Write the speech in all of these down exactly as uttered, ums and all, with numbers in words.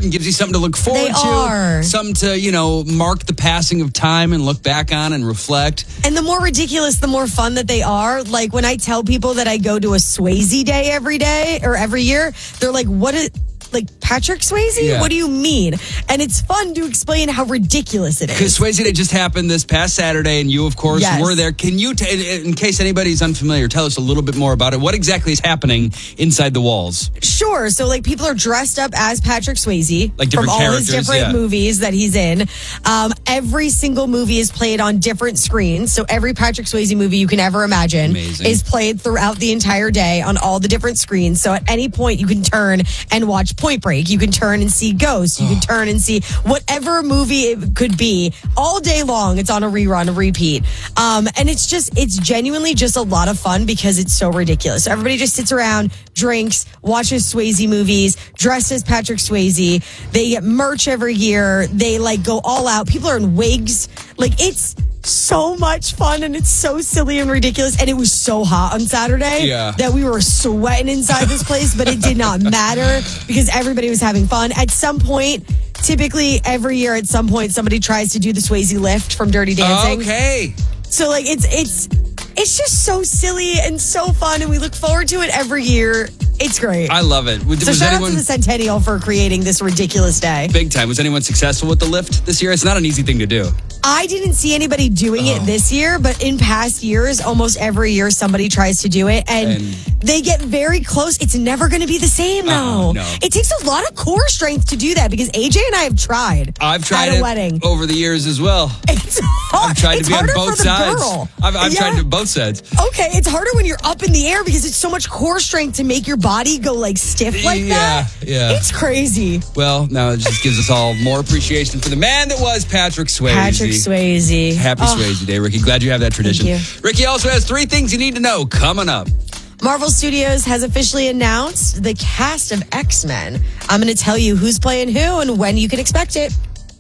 short and gives you something to look forward They to. are. Something to, you know, mark the passing of time and look back on and reflect. And the more ridiculous, the more fun that they are. Like when I tell people that I go to a Swayze day every day or every year, they're like, what is... Like Patrick Swayze? Yeah. What do you mean? And it's fun to explain how ridiculous it is. Because Swayze Day just happened this past Saturday, and you, of course, Yes. were there. Can you, t- in case anybody's unfamiliar, tell us a little bit more about it? What exactly is happening inside the walls? Sure. So, like, people are dressed up as Patrick Swayze Like different from all his characters, different yeah. movies that he's in. Um, every single movie is played on different screens. So, every Patrick Swayze movie you can ever imagine Amazing. is played throughout the entire day on all the different screens. So, at any point, you can turn and watch Point Break. You can turn and see Ghost. You can turn and see whatever movie it could be all day long. It's on a rerun, a repeat. Um, and it's just, it's genuinely just a lot of fun because it's so ridiculous. So everybody just sits around, drinks, watches Swayze movies, dressed as Patrick Swayze. They get merch every year. They like go all out. People are in wigs. Like it's so much fun and it's so silly and ridiculous. And it was so hot on Saturday Yeah. that we were sweating inside this place, but it did not matter because everybody was having fun. At some point, typically every year at some point, somebody tries to do the Swayze lift from Dirty Dancing. Okay. So like it's it's it's just so silly and so fun, and we look forward to it every year. It's great. I love it. Was, so was shout anyone out to the Centennial for creating this ridiculous day. big time? Was anyone successful with the lift this year? It's not an easy thing to do. I didn't see anybody doing Oh. it this year, but in past years, almost every year somebody tries to do it, and, And- they get very close. It's never going to be the same, though. Oh, no. It takes a lot of core strength to do that because A J and I have tried. I've tried at a it wedding. over the years as well. It's hard. I've tried it's to be on harder both for the sides. girl. I've, I've Yeah. tried to both sides. Okay, it's harder when you're up in the air because it's so much core strength to make your body go like stiff like Yeah, that. yeah. It's crazy. Well, now it just gives us all more appreciation for the man that was Patrick Swayze. Patrick Swayze. Happy Oh, Swayze Day, Ricky. Glad you have that tradition. you. Ricky also has three things you need to know coming up. Marvel Studios has officially announced the cast of X-Men. I'm going to tell you who's playing who and when you can expect it.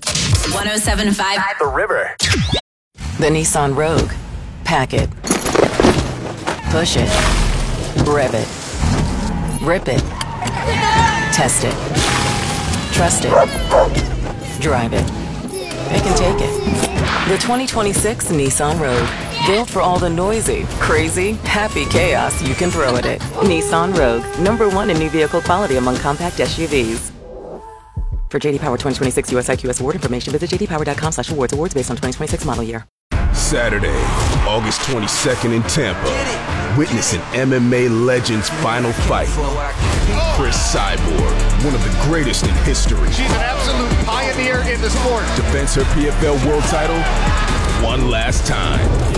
one oh seven point five The River. The Nissan Rogue. Pack it. Push it. Rev it. Rip it. Test it. Trust it. Drive it. Pick and take it. The twenty twenty-six Nissan Rogue. Built for all the noisy, crazy, happy chaos you can throw at it. Nissan Rogue. Number one in new vehicle quality among compact S U Vs. For J D Power twenty twenty-six U S I Q S award information, visit j d power dot com slash awards. Awards based on twenty twenty-six model year. Saturday, August twenty-second in Tampa. Witness an M M A legend's final fight. Chris Cyborg, one of the greatest in history. She's an absolute pioneer in the sport. Defends her P F L world title one last time.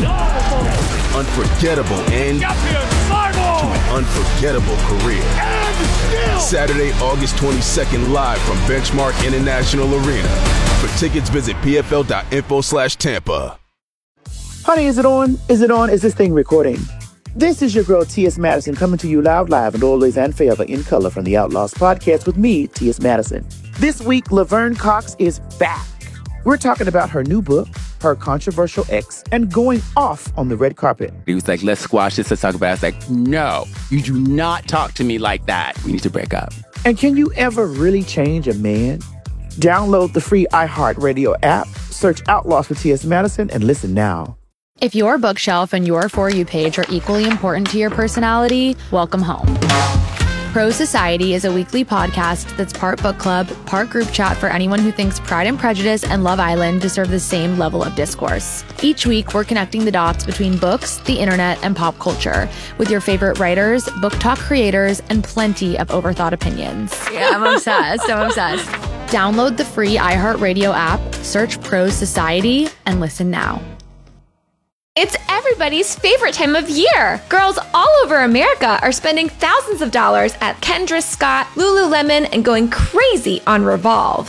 Unforgettable end to an unforgettable career. Saturday, August twenty-second, live from Benchmark International Arena. For tickets, visit p f l dot info slash Tampa. Honey, is it on? Is it on? Is this thing recording? This is your girl, T S. Madison, coming to you loud, live, and always and forever in color from the Outlaws podcast with me, T S. Madison. This week, Laverne Cox is back. We're talking about her new book, her controversial ex, and going off on the red carpet. He was like, let's squash this, let's talk about it. I was like, no, you do not talk to me like that. We need to break up. And can you ever really change a man? Download the free iHeartRadio app, search Outlaws for T S. Madison, and listen now. If your bookshelf and your For You page are equally important to your personality, welcome home. Pro Society is a weekly podcast that's part book club, part group chat for anyone who thinks Pride and Prejudice and Love Island deserve the same level of discourse. Each week, we're connecting the dots between books, the internet, and pop culture with your favorite writers, book talk creators, and plenty of overthought opinions. Yeah, I'm obsessed. I'm obsessed. Download the free iHeartRadio app, search Pro Society, and listen now. It's everybody's favorite time of year. Girls all over America are spending thousands of dollars at Kendra Scott, Lululemon, and going crazy on Revolve.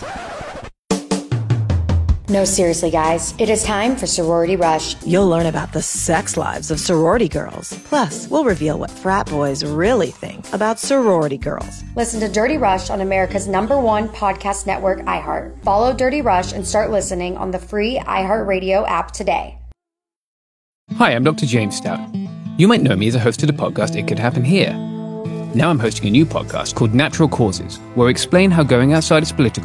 No, seriously, guys. It is time for Sorority Rush. You'll learn about the sex lives of sorority girls. Plus, we'll reveal what frat boys really think about sorority girls. Listen to Dirty Rush on America's number one podcast network, iHeart. Follow Dirty Rush and start listening on the free iHeartRadio app today. Hi, I'm Doctor James Stout. You might know me as a host of the podcast It Could Happen Here. Now I'm hosting a new podcast called Natural Causes, where I explain how going outside its political